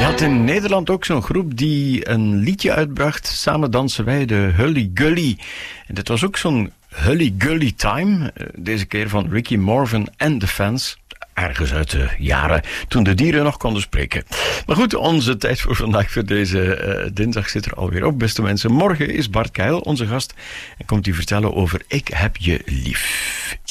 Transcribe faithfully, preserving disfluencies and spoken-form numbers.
Je had in Nederland ook zo'n groep die een liedje uitbracht. Samen dansen wij de Hully Gully. En dit was ook zo'n Hully Gully time. Deze keer van Ricky Morvan en de Fans. Ergens uit de jaren toen de dieren nog konden spreken. Maar goed, onze tijd voor vandaag, voor deze uh, dinsdag, zit er alweer op, beste mensen. Morgen is Bart Keil onze gast en komt hij vertellen over Ik heb je lief.